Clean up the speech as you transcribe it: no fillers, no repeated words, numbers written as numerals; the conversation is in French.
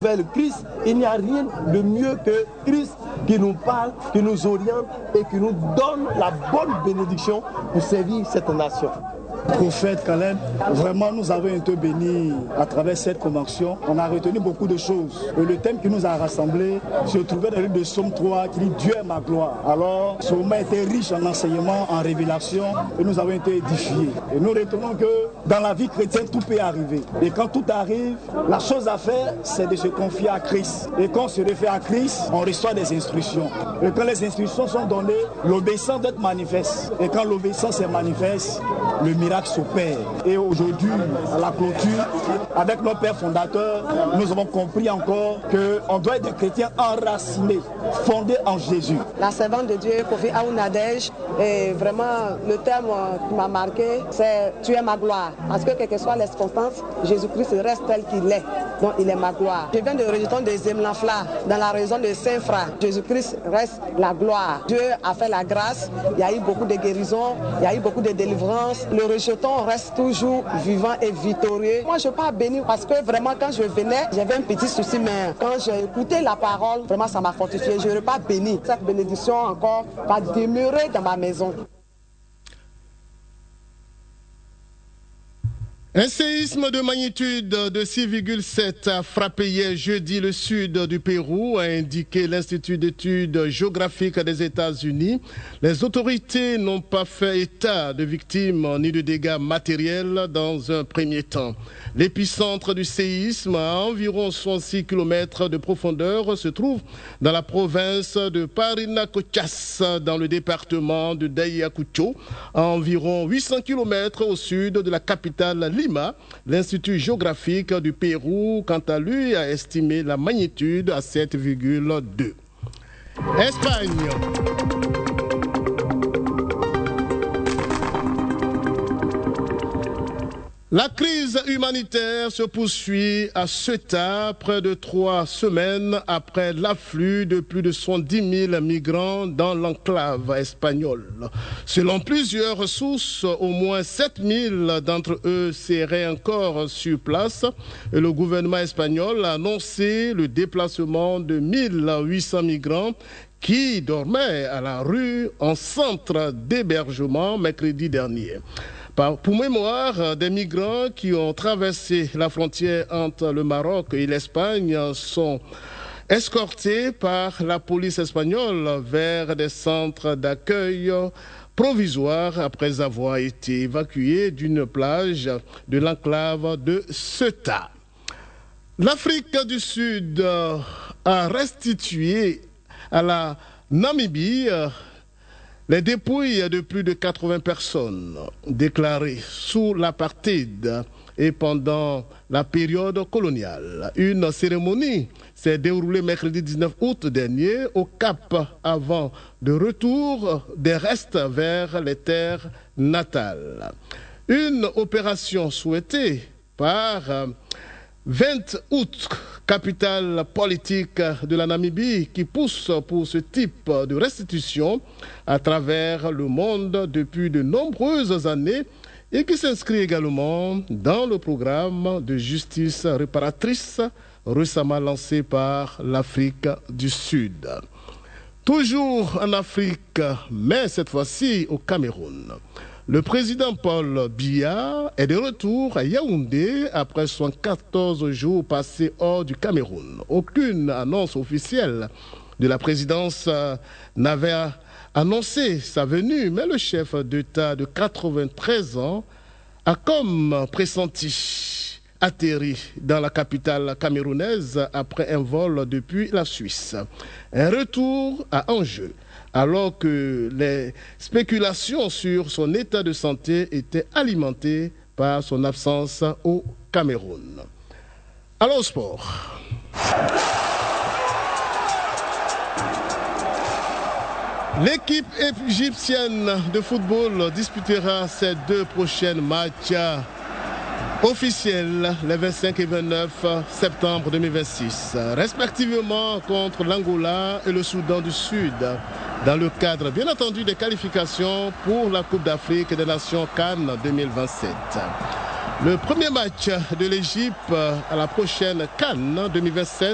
vers le Christ. Il n'y a rien de mieux que Christ qui nous parle, qui nous oriente et qui nous donne la bonne bénédiction pour servir cette nation. Prophète Caleb, vraiment nous avons été bénis à travers cette convention. On a retenu beaucoup de choses. Et le thème qui nous a rassemblés se trouvait dans le livre de Psaume 3 qui dit Dieu est ma gloire. Alors ce moment était riche en enseignements, en révélations et nous avons été édifiés. Et nous retenons que dans la vie chrétienne tout peut arriver. Et quand tout arrive, la chose à faire c'est de se confier à Christ. Et quand on se réfère à Christ, on reçoit des instructions. Et quand les instructions sont données, l'obéissance doit être manifeste. Et quand l'obéissance est manifeste, le miracle s'opère. Et aujourd'hui, à la clôture, avec nos pères fondateurs, nous avons compris encore qu'on doit être des chrétiens enracinés, fondés en Jésus. La servante de Dieu, Kofi Aounadej, et vraiment le terme qui m'a marqué, c'est « Tu es ma gloire ». Parce que quelles que soient les circonstances, Jésus-Christ reste tel qu'il est. Donc il est ma gloire. Je viens de rejeton de Zemlanfla, dans la région de Saint-Fra. Jésus-Christ reste la gloire. Dieu a fait la grâce, il y a eu beaucoup de guérisons, il y a eu beaucoup de délivrances. Le rejeton reste toujours vivant et victorieux. Moi je ne suis pas béni parce que vraiment quand je venais, j'avais un petit souci, mais quand j'ai écouté la parole, vraiment ça m'a fortifié. Je ne serai pas béni. Cette bénédiction encore va demeurer dans ma maison. Un séisme de magnitude de 6,7 a frappé hier jeudi le sud du Pérou, a indiqué l'Institut d'études géographiques des États-Unis. Les autorités n'ont pas fait état de victimes ni de dégâts matériels dans un premier temps. L'épicentre du séisme, à environ 66 km de profondeur, se trouve dans la province de Parinacochas, dans le département de Ayacucho, à environ 800 km au sud de la capitale Lima. L'Institut géographique du Pérou, quant à lui, a estimé la magnitude à 7,2. Espagne. La crise humanitaire se poursuit à Ceuta, près de 3 semaines après l'afflux de plus de 110 000 migrants dans l'enclave espagnole. Selon plusieurs sources, au moins 7 000 d'entre eux seraient encore sur place. Et le gouvernement espagnol a annoncé le déplacement de 1800 migrants qui dormaient à la rue en centre d'hébergement mercredi dernier. Pour mémoire, des migrants qui ont traversé la frontière entre le Maroc et l'Espagne sont escortés par la police espagnole vers des centres d'accueil provisoires après avoir été évacués d'une plage de l'enclave de Ceuta. L'Afrique du Sud a restitué à la Namibie les dépouilles de plus de 80 personnes déclarées sous l'apartheid et pendant la période coloniale. Une cérémonie s'est déroulée mercredi 19 août dernier au Cap avant de retour des restes vers les terres natales. Une opération souhaitée par 20 août, capitale politique de la Namibie, qui pousse pour ce type de restitution à travers le monde depuis de nombreuses années et qui s'inscrit également dans le programme de justice réparatrice récemment lancé par l'Afrique du Sud. Toujours en Afrique, mais cette fois-ci au Cameroun. Le président Paul Biya est de retour à Yaoundé après 114 jours passés hors du Cameroun. Aucune annonce officielle de la présidence n'avait annoncé sa venue, mais le chef d'État de 93 ans a comme pressenti atterri dans la capitale camerounaise après un vol depuis la Suisse. Un retour à enjeu, alors que les spéculations sur son état de santé étaient alimentées par son absence au Cameroun. Allons au sport. L'équipe égyptienne de football disputera ses 2 prochains matchs officiels les 25 et 29 septembre 2026, respectivement contre l'Angola et le Soudan du Sud, dans le cadre bien entendu des qualifications pour la Coupe d'Afrique des Nations CAN 2027. Le premier match de l'Égypte à la prochaine CAN 2027